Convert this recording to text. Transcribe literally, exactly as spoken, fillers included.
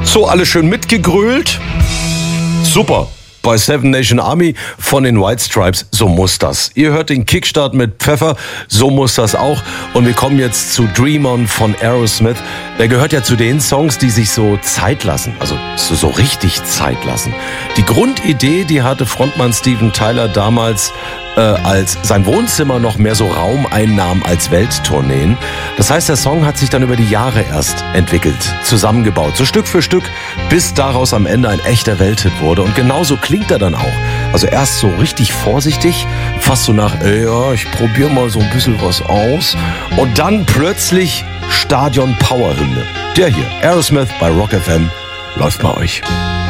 So, alle schön mitgegrölt. Super. Bei Seven Nation Army von den White Stripes, so muss das. Ihr hört den Kickstart mit Pfeffer, so muss das auch. Und wir kommen jetzt zu Dream On von Aerosmith. Der gehört ja zu den Songs, die sich so Zeit lassen, also so, so richtig Zeit lassen. Die Grundidee, die hatte Frontmann Steven Tyler damals, äh, als sein Wohnzimmer noch mehr so Raum einnahm als Welttourneen. Das heißt, der Song hat sich dann über die Jahre erst entwickelt, zusammengebaut, so Stück für Stück, bis daraus am Ende ein echter Welthit wurde. Und genauso klingt er dann auch. Also erst so richtig vorsichtig, fast so nach, ey, ja, ich probiere mal so ein bisschen was aus. Und dann plötzlich Stadion-Power-Hymne. Der hier, Aerosmith bei Rock F M, läuft bei euch.